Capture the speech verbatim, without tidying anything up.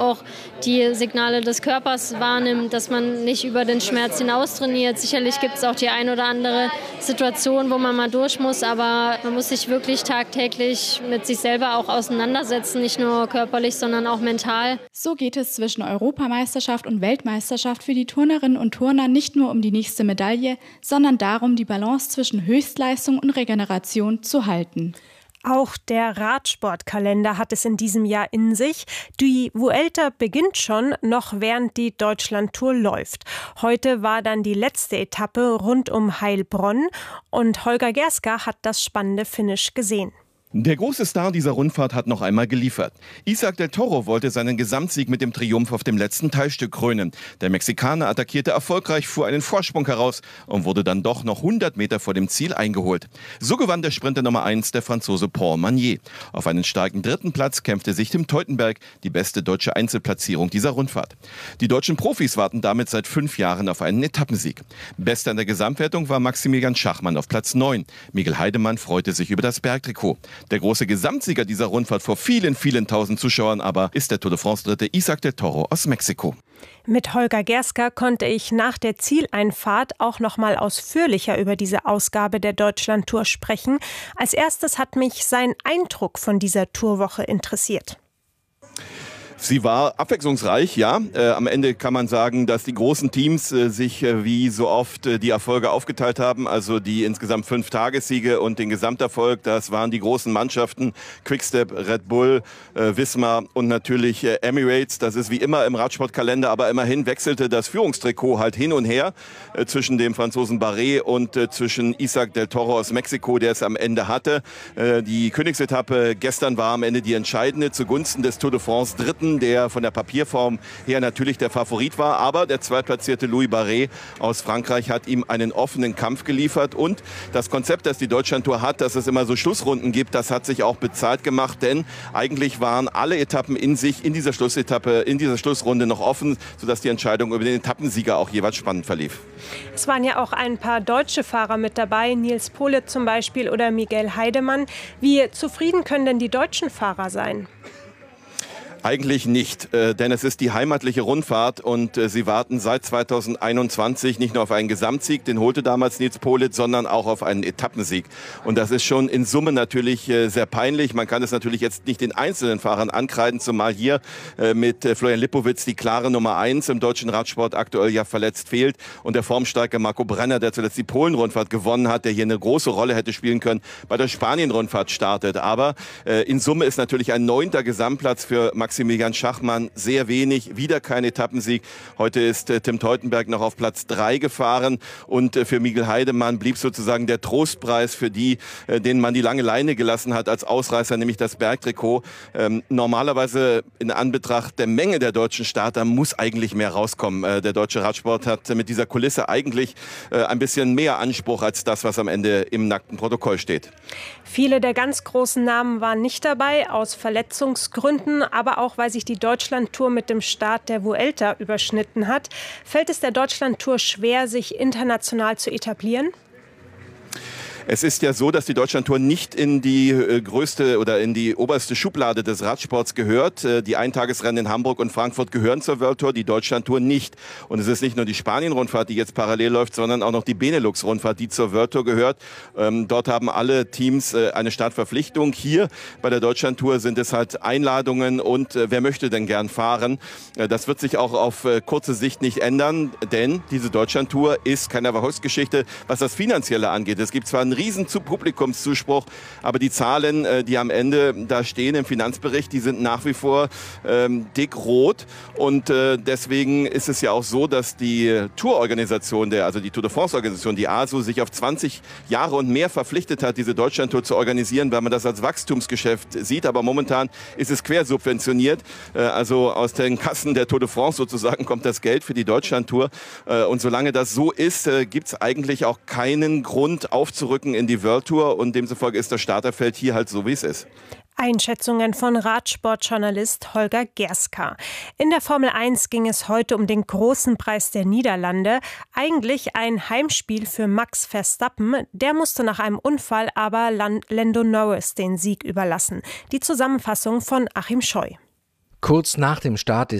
auch die Signale des Körpers wahrnimmt, dass man nicht über den Schmerz hinaus trainiert. Sicherlich gibt es auch die ein oder andere Situation, wo man mal durch muss, aber man muss sich wirklich tagtäglich mit sich selber auch auseinandersetzen, nicht nur körperlich, sondern auch mental. So geht es zwischen Europameisterschaft und Weltmeisterschaft für die Turnerinnen und Turner nicht nur um die nächste Medaille, sondern darum, die Balance zwischen Höchstleistung und Regeneration zu halten. Auch der Radsportkalender hat es in diesem Jahr in sich. Die Vuelta beginnt schon, noch während die Deutschlandtour läuft. Heute war dann die letzte Etappe rund um Heilbronn und Holger Gerska hat das spannende Finish gesehen. Der große Star dieser Rundfahrt hat noch einmal geliefert. Isaac del Toro wollte seinen Gesamtsieg mit dem Triumph auf dem letzten Teilstück krönen. Der Mexikaner attackierte erfolgreich, fuhr einen Vorsprung heraus und wurde dann doch noch hundert Meter vor dem Ziel eingeholt. So gewann der Sprinter Nummer eins, der Franzose Paul Magnier. Auf einen starken dritten Platz kämpfte sich Tim Teutenberg, die beste deutsche Einzelplatzierung dieser Rundfahrt. Die deutschen Profis warten damit seit fünf Jahren auf einen Etappensieg. Bester in der Gesamtwertung war Maximilian Schachmann auf Platz neun. Miguel Heidemann freute sich über das Bergtrikot. Der große Gesamtsieger dieser Rundfahrt vor vielen, vielen tausend Zuschauern aber ist der Tour de France-Dritte Isaac del Toro aus Mexiko. Mit Holger Gerska konnte ich nach der Zieleinfahrt auch noch mal ausführlicher über diese Ausgabe der Deutschlandtour sprechen. Als erstes hat mich sein Eindruck von dieser Tourwoche interessiert. Sie war abwechslungsreich, ja. Äh, am Ende kann man sagen, dass die großen Teams äh, sich äh, wie so oft äh, die Erfolge aufgeteilt haben. Also die insgesamt fünf Tagessiege und den Gesamterfolg, das waren die großen Mannschaften. Quickstep, Red Bull, äh, Visma und natürlich äh, Emirates. Das ist wie immer im Radsportkalender, aber immerhin wechselte das Führungstrikot halt hin und her äh, zwischen dem Franzosen Barret und äh, zwischen Isaac del Toro aus Mexiko, der es am Ende hatte. Äh, die Königsetappe gestern war am Ende die entscheidende zugunsten des Tour de France Dritten, der von der Papierform her natürlich der Favorit war. Aber der zweitplatzierte Louis Barret aus Frankreich hat ihm einen offenen Kampf geliefert. Und das Konzept, das die Deutschlandtour hat, dass es immer so Schlussrunden gibt, das hat sich auch bezahlt gemacht. Denn eigentlich waren alle Etappen in sich in dieser Schlussetappe, in dieser Schlussrunde noch offen, sodass die Entscheidung über den Etappensieger auch jeweils spannend verlief. Es waren ja auch ein paar deutsche Fahrer mit dabei, Nils Politt zum Beispiel oder Miguel Heidemann. Wie zufrieden können denn die deutschen Fahrer sein? Eigentlich nicht, äh, denn es ist die heimatliche Rundfahrt und äh, sie warten seit zweitausendeinundzwanzig nicht nur auf einen Gesamtsieg, den holte damals Nils Politt, sondern auch auf einen Etappensieg. Und das ist schon in Summe natürlich äh, sehr peinlich. Man kann es natürlich jetzt nicht den einzelnen Fahrern ankreiden, zumal hier äh, mit äh, Florian Lipowitz die klare Nummer eins im deutschen Radsport aktuell ja verletzt fehlt und der formstarke Marco Brenner, der zuletzt die Polen-Rundfahrt gewonnen hat, der hier eine große Rolle hätte spielen können, bei der Spanien-Rundfahrt startet. Aber äh, in Summe ist natürlich ein neunter Gesamtplatz für Max Maximilian Schachmann sehr wenig, wieder kein Etappensieg. Heute ist äh, Tim Teutenberg noch auf Platz drei gefahren und äh, für Miguel Heidemann blieb sozusagen der Trostpreis für die, äh, denen man die lange Leine gelassen hat als Ausreißer, nämlich das Bergtrikot. Ähm, normalerweise in Anbetracht der Menge der deutschen Starter muss eigentlich mehr rauskommen. Äh, der deutsche Radsport hat mit dieser Kulisse eigentlich äh, ein bisschen mehr Anspruch als das, was am Ende im nackten Protokoll steht. Viele der ganz großen Namen waren nicht dabei, aus Verletzungsgründen, aber auch weil sich die Deutschlandtour mit dem Start der Vuelta überschnitten hat. Fällt es der Deutschlandtour schwer, sich international zu etablieren? Es ist ja so, dass die Deutschlandtour nicht in die äh, größte oder in die oberste Schublade des Radsports gehört. Äh, die Eintagesrennen in Hamburg und Frankfurt gehören zur World Tour, die Deutschlandtour nicht. Und es ist nicht nur die Spanien-Rundfahrt, die jetzt parallel läuft, sondern auch noch die Benelux-Rundfahrt, die zur World Tour gehört. Ähm, dort haben alle Teams äh, eine Startverpflichtung. Hier bei der Deutschlandtour sind es halt Einladungen und äh, wer möchte denn gern fahren? Äh, das wird sich auch auf äh, kurze Sicht nicht ändern, denn diese Deutschlandtour ist keine Erfolgsgeschichte, was das Finanzielle angeht. Es gibt zwar einen riesen Publikumszuspruch, aber die Zahlen, die am Ende da stehen im Finanzbericht, die sind nach wie vor ähm, dick rot und äh, deswegen ist es ja auch so, dass die Tourorganisation, der, also die Tour de France Organisation, die A S O, sich auf zwanzig Jahre und mehr verpflichtet hat, diese Deutschlandtour zu organisieren, weil man das als Wachstumsgeschäft sieht, aber momentan ist es quersubventioniert, äh, also aus den Kassen der Tour de France sozusagen kommt das Geld für die Deutschlandtour äh, und solange das so ist, äh, gibt es eigentlich auch keinen Grund aufzurücken in die World Tour und demzufolge ist das Starterfeld hier halt so, wie es ist. Einschätzungen von Radsportjournalist Holger Gerska. In der Formel eins ging es heute um den großen Preis der Niederlande. Eigentlich ein Heimspiel für Max Verstappen. Der musste nach einem Unfall aber Lando Norris den Sieg überlassen. Die Zusammenfassung von Achim Scheu. Kurz nach dem Start